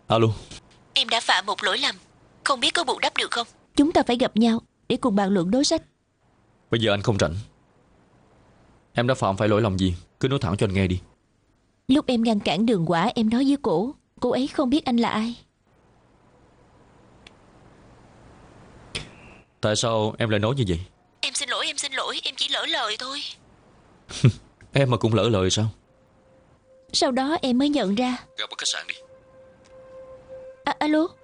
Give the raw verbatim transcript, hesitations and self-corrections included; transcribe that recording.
Alo. Em đã phạm một lỗi lầm, không biết có bù đắp được không? Chúng ta phải gặp nhau để cùng bàn luận đối sách. Bây giờ anh không rảnh. Em đã phạm phải lỗi lầm gì? Cứ nói thẳng cho anh nghe đi. Lúc em ngăn cản Đường Quả, em nói với cổ, cô ấy không biết anh là ai. Tại sao em lại nói như vậy? Em xin lỗi, em xin lỗi, em chỉ lỡ lời thôi. Em mà cũng lỡ lời sao? Sau đó em mới nhận ra. Gặp ở khách sạn đi. À, alo.